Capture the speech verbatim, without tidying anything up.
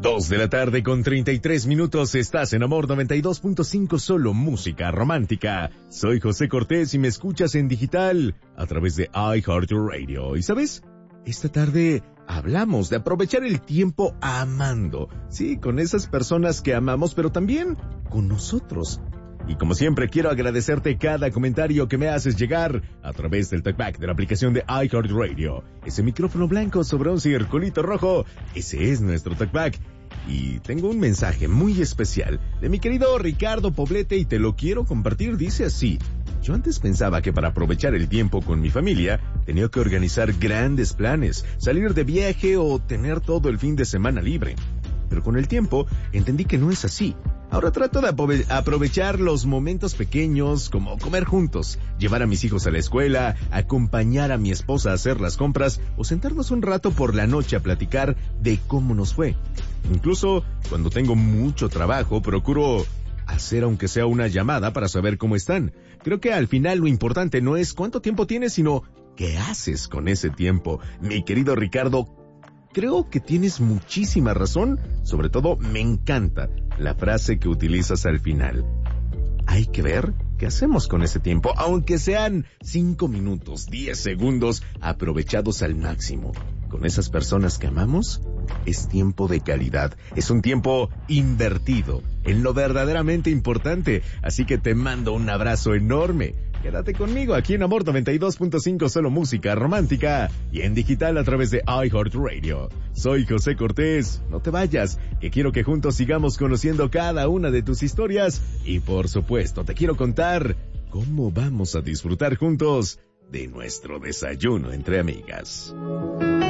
Dos de la tarde con treinta y tres minutos, estás en Amor noventa y dos punto cinco, solo música romántica. Soy José Cortés y me escuchas en digital a través de iHeartRadio. ¿Y sabes? Esta tarde hablamos de aprovechar el tiempo amando. Sí, con esas personas que amamos, pero también con nosotros. Y como siempre, quiero agradecerte cada comentario que me haces llegar a través del talkback de la aplicación de iHeartRadio. Ese micrófono blanco sobre un circulito rojo, ese es nuestro talkback. Y tengo un mensaje muy especial de mi querido Ricardo Poblete y te lo quiero compartir. Dice así: yo antes pensaba que para aprovechar el tiempo con mi familia tenía que organizar grandes planes, salir de viaje o tener todo el fin de semana libre. Pero con el tiempo entendí que no es así. Ahora trato de aprovechar los momentos pequeños, como comer juntos, llevar a mis hijos a la escuela, acompañar a mi esposa a hacer las compras o sentarnos un rato por la noche a platicar de cómo nos fue. Incluso cuando tengo mucho trabajo, procuro hacer aunque sea una llamada para saber cómo están. Creo que al final lo importante no es cuánto tiempo tienes, sino qué haces con ese tiempo. Mi querido Ricardo, creo que tienes muchísima razón. Sobre todo, me encanta la frase que utilizas al final. Hay que ver qué hacemos con ese tiempo, aunque sean cinco minutos, diez segundos, aprovechados al máximo. Con esas personas que amamos, es tiempo de calidad. Es un tiempo invertido en lo verdaderamente importante. Así que te mando un abrazo enorme. Quédate conmigo aquí en Amor noventa y dos punto cinco, solo música romántica, y en digital a través de iHeartRadio. Soy José Cortés. No te vayas, que quiero que juntos sigamos conociendo cada una de tus historias. Y por supuesto, te quiero contar cómo vamos a disfrutar juntos de nuestro desayuno entre amigas.